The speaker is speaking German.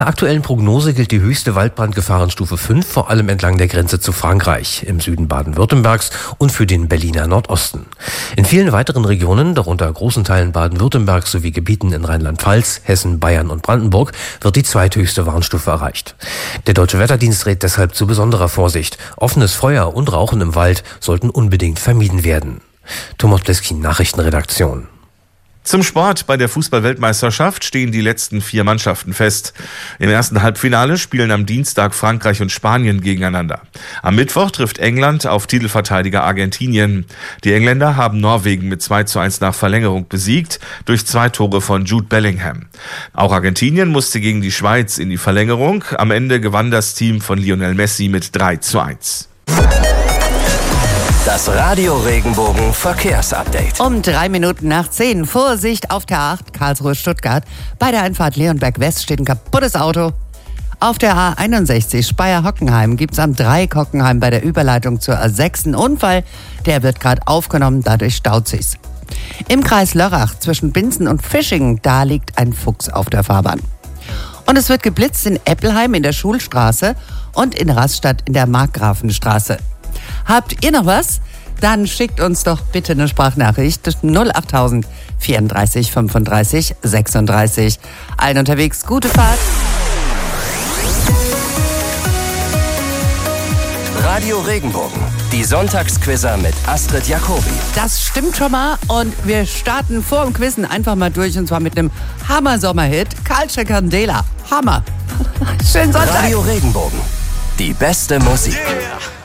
Der aktuellen Prognose gilt die höchste Waldbrandgefahrenstufe 5, vor allem entlang der Grenze zu Frankreich, im Süden Baden-Württembergs und für den Berliner Nordosten. In vielen weiteren Regionen, darunter großen Teilen Baden-Württembergs sowie Gebieten in Rheinland-Pfalz, Hessen, Bayern und Brandenburg, wird die zweithöchste Warnstufe erreicht. Der Deutsche Wetterdienst rät deshalb zu besonderer Vorsicht. Offenes Feuer und Rauchen im Wald sollten unbedingt vermieden werden. Thomas Pleskin, Nachrichtenredaktion. Zum Sport. Bei der Fußball-Weltmeisterschaft stehen die letzten 4 Mannschaften fest. Im ersten Halbfinale spielen am Dienstag Frankreich und Spanien gegeneinander. Am Mittwoch trifft England auf Titelverteidiger Argentinien. Die Engländer haben Norwegen mit 2:1 nach Verlängerung besiegt, durch 2 Tore von Jude Bellingham. Auch Argentinien musste gegen die Schweiz in die Verlängerung. Am Ende gewann das Team von Lionel Messi mit 3:1. Das Radio Regenbogen Verkehrsupdate. Um 3 Minuten nach 10. Vorsicht auf der A8 Karlsruhe-Stuttgart. Bei der Einfahrt Leonberg West steht ein kaputtes Auto. Auf der A61 Speyer-Hockenheim gibt es am Dreieck Hockenheim bei der Überleitung zur A6 einen Unfall. Der wird gerade aufgenommen, dadurch staut sich's. Im Kreis Lörrach zwischen Binzen und Fischingen, da liegt ein Fuchs auf der Fahrbahn. Und es wird geblitzt in Eppelheim in der Schulstraße und in Rastatt in der Markgrafenstraße. Habt ihr noch was? Dann schickt uns doch bitte eine Sprachnachricht 08000 34 35 36. Allen unterwegs, gute Fahrt. Radio Regenbogen, die Sonntagsquizzer mit Astrid Jacobi. Das stimmt schon mal und wir starten vor dem Quizzen einfach mal durch und zwar mit einem Hammer-Sommerhit. Calce Candela. Hammer. Schönen Sonntag. Radio Regenbogen, die beste Musik.